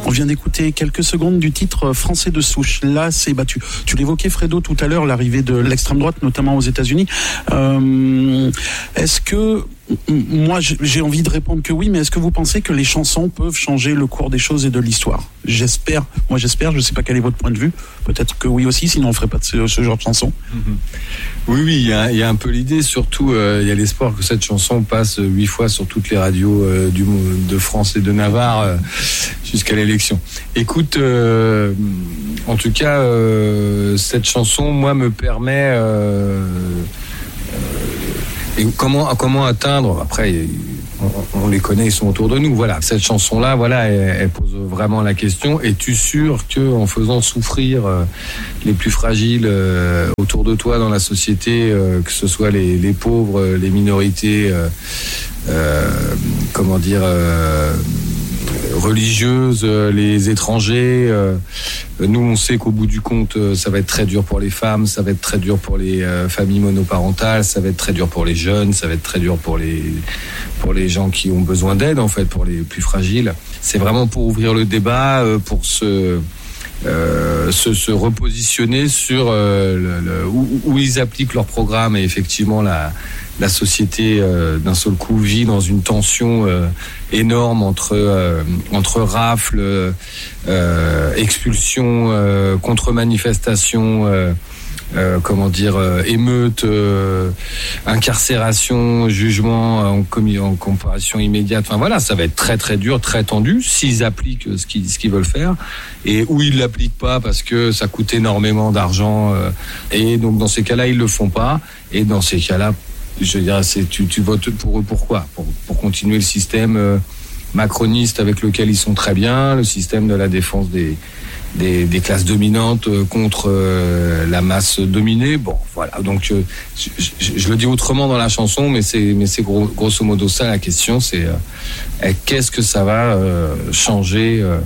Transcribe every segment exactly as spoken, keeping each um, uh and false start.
On vient d'écouter quelques secondes du titre Français de souche. Là, c'est bah, tu, tu l'évoquais, Fredo, tout à l'heure, l'arrivée de l'extrême droite, notamment aux États-Unis. Euh, est-ce que moi, j'ai envie de répondre que oui, mais est-ce que vous pensez que les chansons peuvent changer le cours des choses et de l'histoire ? J'espère, moi j'espère, je ne sais pas quel est votre point de vue, peut-être que oui aussi, sinon on ne ferait pas de ce, ce genre de chansons. Oui, oui, il y a, y a un peu l'idée, surtout euh, il y a l'espoir que cette chanson passe huit fois sur toutes les radios euh, du, de France et de Navarre euh, jusqu'à l'élection. Écoute, euh, en tout cas, euh, cette chanson, moi, me permet... Euh, Et comment, comment atteindre, après, on, on les connaît, ils sont autour de nous, voilà. Cette chanson-là, voilà, elle, elle pose vraiment la question. Es-tu sûr qu'en faisant souffrir euh, les plus fragiles euh, autour de toi dans la société, euh, que ce soit les, les pauvres, les minorités, euh, euh, comment dire... Euh, religieuses, les étrangers. Euh, nous, on sait qu'au bout du compte, ça va être très dur pour les femmes, ça va être très dur pour les euh, familles monoparentales, ça va être très dur pour les jeunes, ça va être très dur pour les pour les gens qui ont besoin d'aide, en fait, pour les plus fragiles. C'est vraiment pour ouvrir le débat, euh, pour se Euh, se, se repositionner sur euh, le, le, où, où ils appliquent leur programme. Et effectivement, la, la société euh, d'un seul coup vit dans une tension euh, énorme entre euh, entre rafles, euh, expulsions, euh, contre-manifestations, euh, euh, comment dire, euh, émeutes, euh, incarcération, jugement en, commis, en comparution immédiate. Enfin voilà, ça va être très très dur, très tendu s'ils appliquent ce qu'ils ce qu'ils veulent faire, et où ils l'appliquent pas parce que ça coûte énormément d'argent, euh, et donc dans ces cas-là ils le font pas. Et dans ces cas-là, je dirais, c'est tu tu votes pour eux, pourquoi pour pour continuer le système euh, macroniste avec lequel ils sont très bien, le système de la défense des Des, des classes dominantes contre euh, la masse dominée. Bon, voilà. Donc, euh, je, je, je le dis autrement dans la chanson, mais c'est, mais c'est gros, grosso modo ça la question. C'est euh, qu'est-ce que ça va euh, changer euh,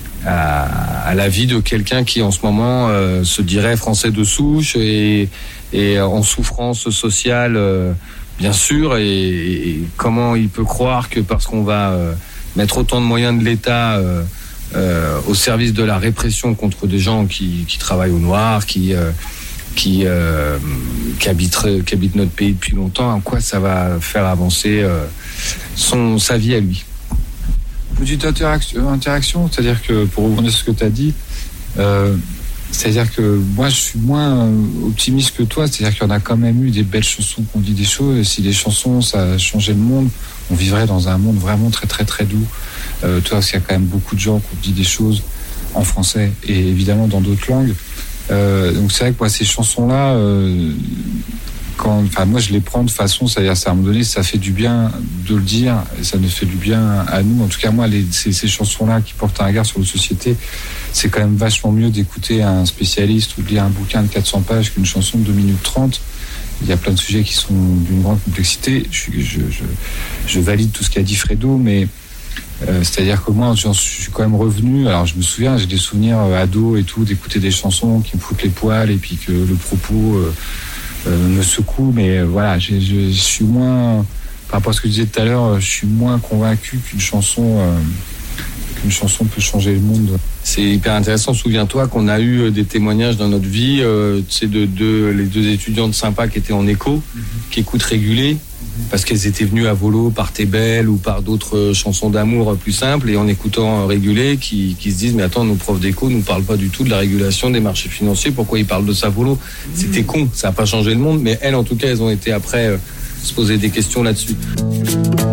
à, à la vie de quelqu'un qui, en ce moment, euh, se dirait français de souche et, et en souffrance sociale, euh, bien sûr. Et, et comment il peut croire que parce qu'on va euh, mettre autant de moyens de l'État euh, Euh, au service de la répression contre des gens qui, qui travaillent au noir, qui euh, qui, euh, qui, habitent, qui habitent notre pays depuis longtemps, en quoi ça va faire avancer euh, son, sa vie à lui. Petite interaction, interaction, c'est-à-dire que pour rebondir sur ce que tu as dit, euh, c'est-à-dire que moi je suis moins optimiste que toi, c'est-à-dire qu'il y en a quand même eu des belles chansons qui ont dit des choses, et si les chansons ça changeait le monde, on vivrait dans un monde vraiment très très très doux. Euh, toi, parce qu'il y a quand même beaucoup de gens qui ont dit des choses en français et évidemment dans d'autres langues. Euh, donc c'est vrai que moi, ces chansons-là, euh, quand, enfin moi je les prends de façon, c'est-à-dire à un moment donné, ça fait du bien de le dire, et ça nous fait du bien à nous. En tout cas, moi, les, ces, ces chansons-là qui portent un regard sur la société, c'est quand même vachement mieux d'écouter un spécialiste ou de lire un bouquin de quatre cents pages qu'une chanson de deux minutes trente. Il y a plein de sujets qui sont d'une grande complexité. Je, je, je, je valide tout ce qu'a dit Fredo, mais euh, c'est-à-dire que moi, j'en suis quand même revenu. Alors, je me souviens, j'ai des souvenirs euh, ados et tout, d'écouter des chansons qui me foutent les poils et puis que le propos euh, euh, me secoue. Mais euh, voilà, j'ai, je, je suis moins, par rapport à ce que je disais tout à l'heure, je suis moins convaincu qu'une chanson, euh, qu'une chanson peut changer le monde. C'est hyper intéressant. Souviens-toi qu'on a eu des témoignages dans notre vie, euh, c'est de, de les deux étudiantes sympas qui étaient en écho, mm-hmm. qui écoutent Régulé, mm-hmm. parce qu'elles étaient venues à volo par T'es belle ou par d'autres chansons d'amour plus simples, et en écoutant Régulé, qui, qui se disent mais attends, nos profs d'éco nous parlent pas du tout de la régulation des marchés financiers, pourquoi ils parlent de ça volo ? Mm-hmm. C'était con, ça a pas changé le monde, mais elles en tout cas, elles ont été après euh, se poser des questions là-dessus.